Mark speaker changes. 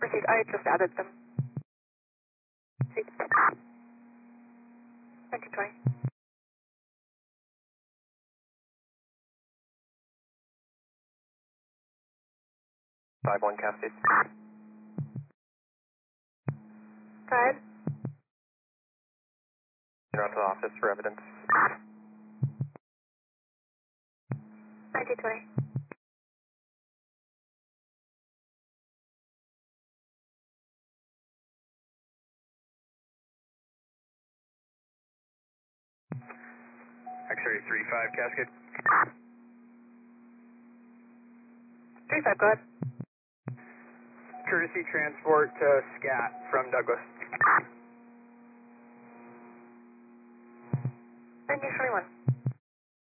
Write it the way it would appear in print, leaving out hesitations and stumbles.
Speaker 1: Proceed, I just added them. Proceed. 1920.
Speaker 2: 5-1 Cascade.
Speaker 1: Go ahead.
Speaker 2: Around to the office for evidence.
Speaker 1: 1920.
Speaker 2: X-ray 3-5 Cascade.
Speaker 1: 35, go ahead.
Speaker 2: Courtesy transport to SCAT from Douglas.
Speaker 1: 1921.